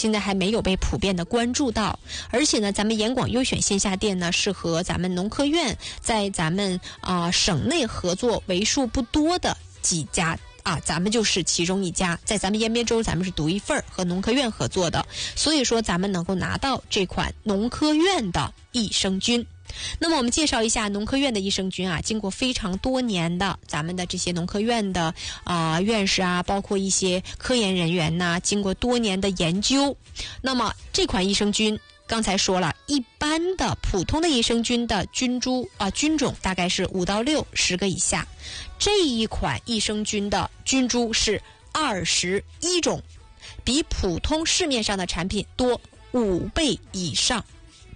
现在还没有被普遍的关注到。而且呢，咱们严广优选线下店呢是和咱们农科院在咱们省内合作为数不多的几家咱们就是其中一家，在咱们延边州咱们是独一份和农科院合作的，所以说咱们能够拿到这款农科院的益生菌。那么我们介绍一下农科院的益生菌经过非常多年的咱们的这些农科院的院士包括一些科研人员呢，经过多年的研究，那么这款益生菌刚才说了，一般的普通的益生菌的菌株菌种大概是5到6， 10个以下。这一款益生菌的菌株是21种，比普通市面上的产品多5倍以上，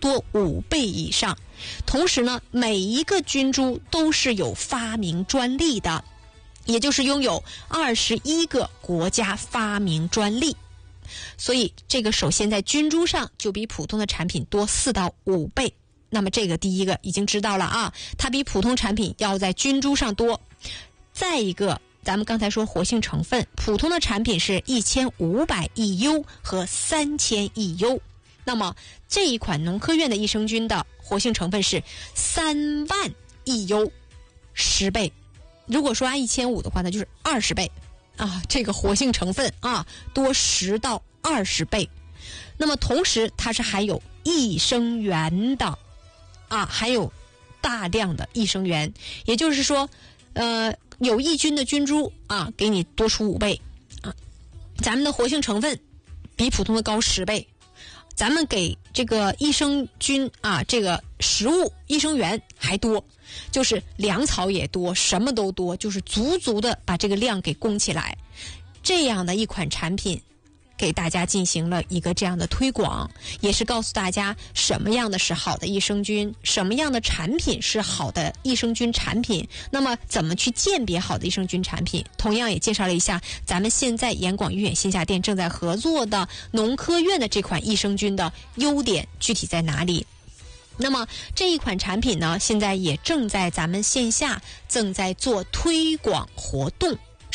同时呢，每一个菌株都是有发明专利的，也就是拥有21个国家发明专利。所以这个首先在菌株上就比普通的产品多4到5倍。那么这个第一个已经知道了它比普通产品要在菌株上多。再一个，咱们刚才说活性成分，普通的产品是1500亿 U 和3000亿 U， 那么这一款农科院的益生菌的活性成分是3万亿 U， 10倍。如果说按1500的话，那就是20倍这个活性成分多10到20倍。那么同时它是含有益生元的含有大量的益生元，也就是说有益菌的菌株给你多出5倍咱们的活性成分比普通的高10倍，咱们给这个益生菌这个食物益生元还多，就是粮草也多，什么都多，就是足足的把这个量给供起来。这样的一款产品给大家进行了一个这样的推广，也是告诉大家什么样的是好的益生菌，什么样的产品是好的益生菌产品，那么怎么去鉴别好的益生菌产品。同样也介绍了一下咱们现在严广医院线下店正在合作的农科院的这款益生菌的优点具体在哪里。那么这一款产品呢，现在也正在咱们线下正在做推广活动，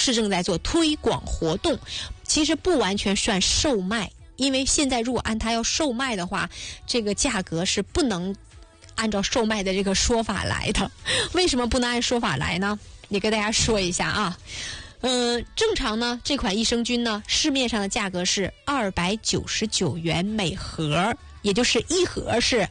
其实不完全算售卖，因为现在如果按它要售卖的话，这个价格是不能按照售卖的这个说法来的。为什么不能按说法来呢？也跟大家说一下正常呢，这款益生菌呢，市面上的价格是299元每盒，也就是一盒是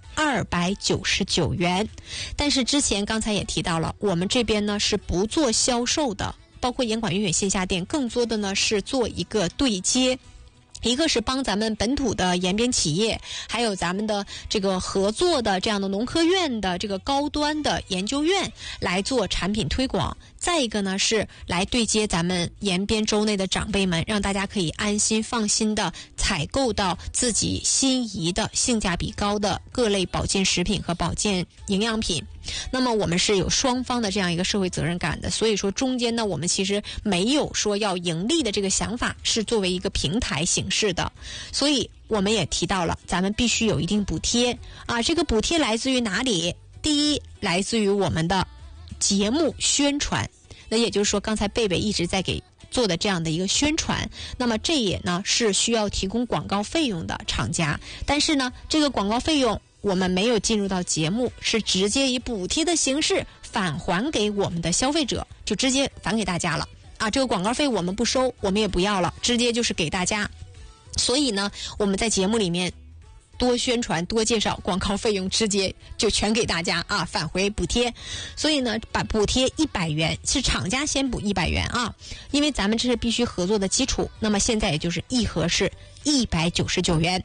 299元。但是之前刚才也提到了，我们这边呢是不做销售的，包括严广医院线下店更多的呢是做一个对接，一个是帮咱们本土的延边企业，还有咱们的这个合作的这样的农科院的这个高端的研究院来做产品推广，再一个呢是来对接咱们延边州内的长辈们，让大家可以安心放心的采购到自己心仪的性价比高的各类保健食品和保健营养品。那么我们是有双方的这样一个社会责任感的，所以说中间呢我们其实没有说要盈利的这个想法，是作为一个平台形式的。所以我们也提到了咱们必须有一定补贴这个补贴来自于哪里？第一，来自于我们的节目宣传，那也就是说刚才贝贝一直在给做的这样的一个宣传，那么这也呢是需要提供广告费用的厂家，但是呢这个广告费用我们没有进入到节目，是直接以补贴的形式返还给我们的消费者，就直接返给大家了这个广告费我们不收，我们也不要了，直接就是给大家。所以呢我们在节目里面多宣传多介绍，广告费用直接就全给大家返回补贴。所以呢把补贴100元，是厂家先补100元因为咱们这是必须合作的基础。那么现在也就是一盒是199元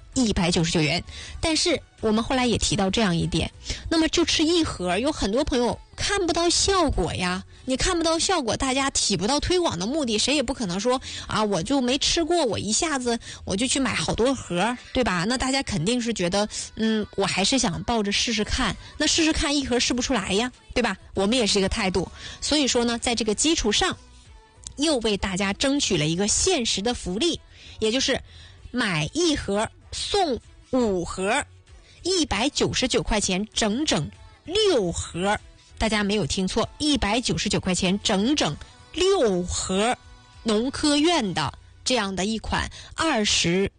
199元。但是我们后来也提到这样一点，那么就吃一盒，有很多朋友看不到效果呀，你看不到效果，大家起不到推广的目的，谁也不可能说我就没吃过，我一下子我就去买好多盒，对吧？那大家肯定是觉得我还是想抱着试试看，那试试看一盒试不出来呀，对吧？我们也是一个态度。所以说呢在这个基础上又为大家争取了一个限时的福利，也就是买一盒送5盒，199块钱整整6盒。大家没有听错，199块钱整整6盒农科院的这样的一款21